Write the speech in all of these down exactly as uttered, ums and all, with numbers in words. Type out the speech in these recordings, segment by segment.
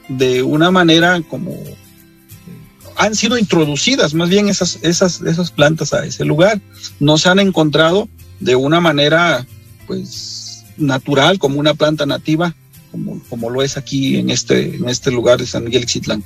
de una manera como han sido introducidas más bien esas, esas, esas plantas a ese lugar. No se han encontrado de una manera pues natural, como una planta nativa, como, como lo es aquí en este, en este lugar de San Miguel Ixtitlán.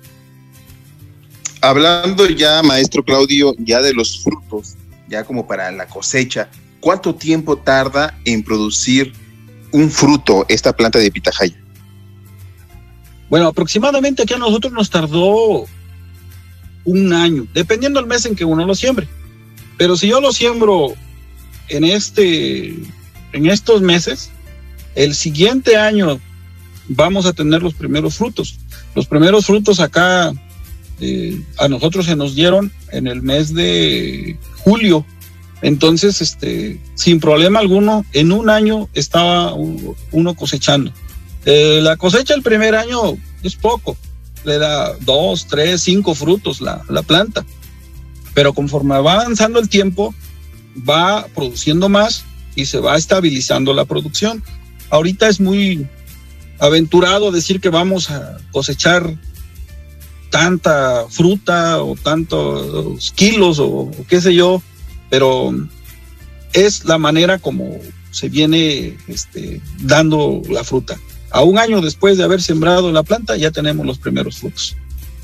Hablando ya, maestro Claudio, ya de los frutos, ya como para la cosecha, ¿cuánto tiempo tarda en producir un fruto esta planta de pitahaya? Bueno, aproximadamente aquí a nosotros nos tardó un año, dependiendo del mes en que uno lo siembre. Pero si yo lo siembro en este, en estos meses, el siguiente año vamos a tener los primeros frutos. Los primeros frutos acá eh, a nosotros se nos dieron en el mes de julio. Entonces, este, sin problema alguno, en un año estaba uno cosechando. Eh, la cosecha el primer año es poco, le da dos, tres, cinco frutos la, la planta, pero conforme va avanzando el tiempo, va produciendo más y se va estabilizando la producción. Ahorita es muy aventurado decir que vamos a cosechar tanta fruta o tantos kilos o, o qué sé yo, pero es la manera como se viene este, dando la fruta. A un año después de haber sembrado la planta, ya tenemos los primeros frutos.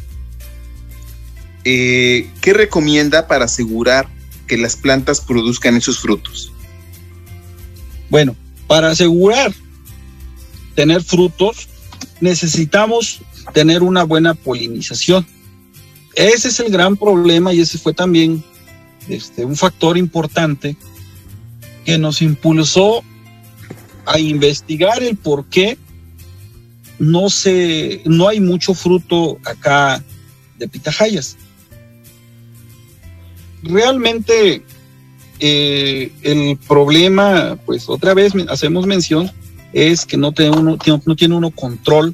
Eh, ¿Qué recomienda para asegurar que las plantas produzcan esos frutos? Bueno, para asegurar tener frutos, necesitamos tener una buena polinización. Ese es el gran problema y ese fue también este, un factor importante que nos impulsó a investigar el por qué no se, no hay mucho fruto acá de pitahayas. Realmente eh, el problema, pues otra vez hacemos mención, es que no tiene uno, no tiene uno control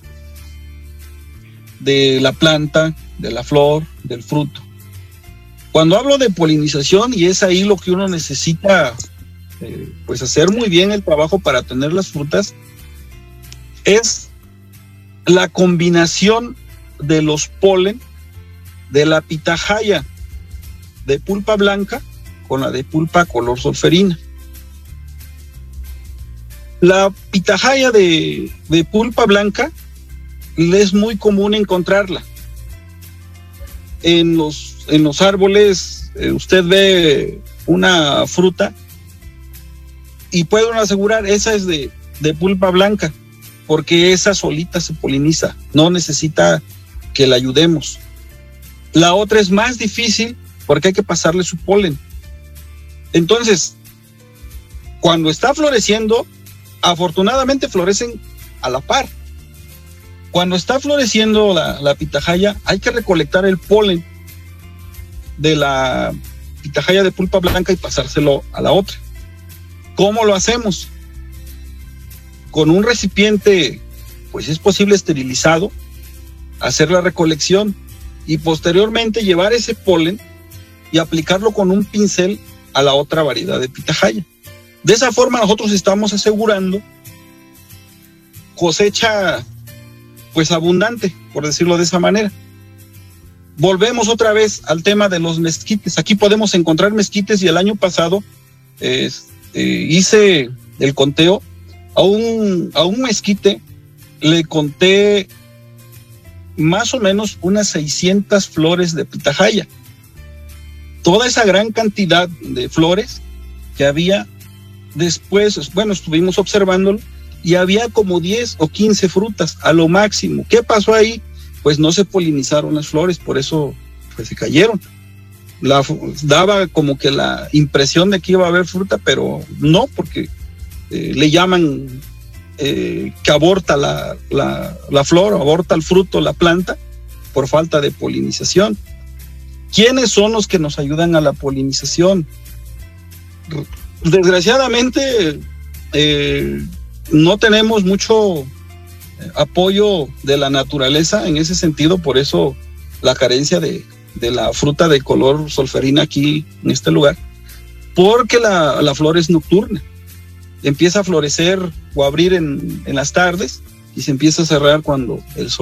de la planta, de la flor, del fruto. Cuando hablo de polinización, y es ahí lo que uno necesita eh, pues hacer muy bien el trabajo para tener las frutas, es la combinación de los polen de la pitahaya de pulpa blanca con la de pulpa color solferina. La pitahaya de, de pulpa blanca es muy común encontrarla. En los, en los árboles eh, usted ve una fruta y puede uno asegurar, esa es de, de pulpa blanca, porque esa solita se poliniza, no necesita que la ayudemos. La otra es más difícil porque hay que pasarle su polen. Entonces, cuando está floreciendo, afortunadamente florecen a la par. Cuando está floreciendo la, la pitahaya, hay que recolectar el polen de la pitahaya de pulpa blanca y pasárselo a la otra. ¿Cómo lo hacemos? Con un recipiente, pues es posible esterilizado, hacer la recolección y posteriormente llevar ese polen y aplicarlo con un pincel a la otra variedad de pitahaya. De esa forma nosotros estamos asegurando cosecha pues abundante, por decirlo de esa manera. Volvemos otra vez al tema de los mezquites. Aquí podemos encontrar mezquites y el año pasado eh, eh, hice el conteo. A un, a un mezquite le conté más o menos unas seiscientas flores de pitahaya. Toda esa gran cantidad de flores que había, después, bueno, estuvimos observándolo y había como diez o quince frutas a lo máximo. ¿Qué pasó ahí? Pues no se polinizaron las flores, por eso pues se cayeron. La, daba como que la impresión de que iba a haber fruta, pero no, porque Eh, le llaman eh, que aborta la, la, la flor, aborta el fruto, la planta, por falta de polinización. ¿Quiénes son los que nos ayudan a la polinización? Desgraciadamente eh, no tenemos mucho apoyo de la naturaleza en ese sentido, por eso la carencia de, de la fruta de color solferina aquí en este lugar, porque la, la flor es nocturna. Empieza a florecer o a abrir en, en las tardes y se empieza a cerrar cuando el sol